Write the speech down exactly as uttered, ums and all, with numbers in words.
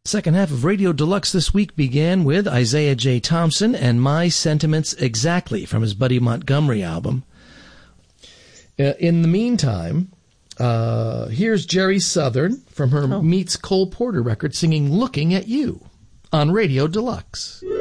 Second half of Radio Deluxe this week began with Isaiah J. Thompson and My Sentiments Exactly from his Buddy Montgomery album. Uh, in the meantime, uh, here's Jerry Southern from her oh. Meets Cole Porter record singing Looking at You on Radio Deluxe.